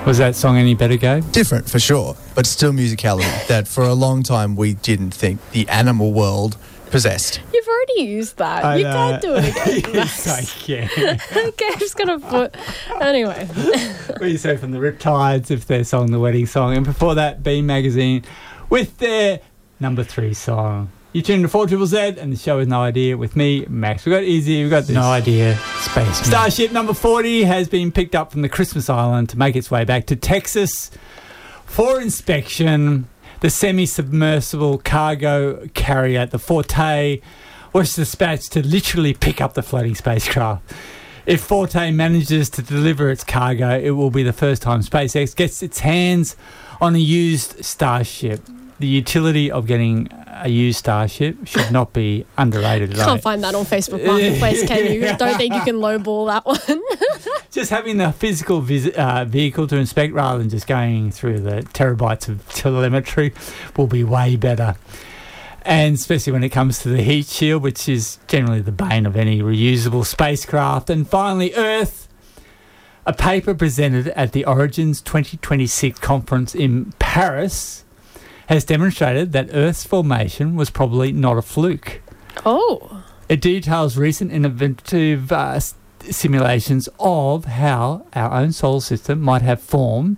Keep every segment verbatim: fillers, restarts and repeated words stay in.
Was that song any better, Gabe? Different, for sure, but still musicality that for a long time we didn't think the animal world possessed. You've already used that. I you know. can't do it again. Yes, I can. Gabe's going to put... Anyway. What do you say from the Riptides if their song, The Wedding Song? And before that, Beam Magazine with their number three song. You tune to four Triple Z and the show is No Idea with me, Max. We've got Izzy, we've got this. No Idea Space. Starship number forty has been picked up from the Christmas Island to make its way back to Texas for inspection. The semi-submersible cargo carrier, the Forte, was dispatched to literally pick up the floating spacecraft. If Forte manages to deliver its cargo, it will be the first time SpaceX gets its hands on a used Starship. The utility of getting a used Starship should not be underrated. You can't find that on Facebook Marketplace, can you? Yeah. Don't think you can lowball that one. Just having the physical vis- uh, vehicle to inspect rather than just going through the terabytes of telemetry will be way better. And especially when it comes to the heat shield, which is generally the bane of any reusable spacecraft. And finally, Earth. A paper presented at the Origins twenty twenty-six conference in Paris has demonstrated that Earth's formation was probably not a fluke. Oh. It details recent innovative uh, simulations of how our own solar system might have formed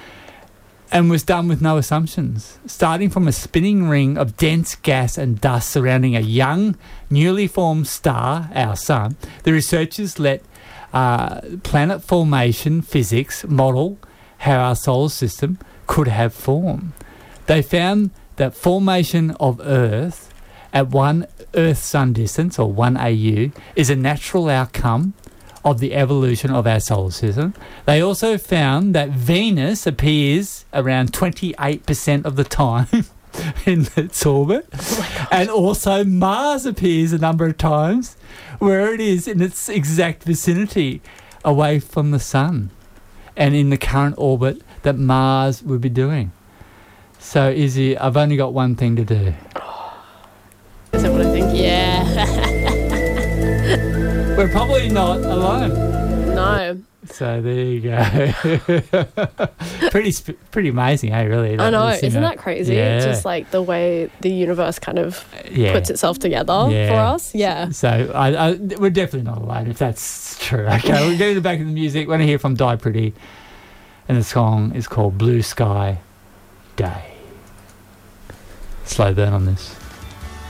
and was done with no assumptions. Starting from a spinning ring of dense gas and dust surrounding a young, newly formed star, our sun, the researchers let uh, planet formation physics model how our solar system could have formed. They found that formation of Earth at one Earth-Sun distance, or one A U, is a natural outcome of the evolution of our solar system. They also found that Venus appears around twenty-eight percent of the time in its orbit. Oh and also Mars appears a number of times where it is in its exact vicinity away from the Sun and in the current orbit that Mars would be doing. So, Izzy, I've only got one thing to do. Is that what I think? Yeah. We're probably not alone. No. So there you go. pretty sp- pretty amazing, hey, really. I know. Is, Isn't know, that crazy? Yeah. Just like the way the universe kind of yeah. puts itself together yeah. for us. Yeah. So I, I, we're definitely not alone if that's true. Okay, we're going to back in the music. We're going to hear from Die Pretty. And the song is called Blue Sky Day. Slow burn on this.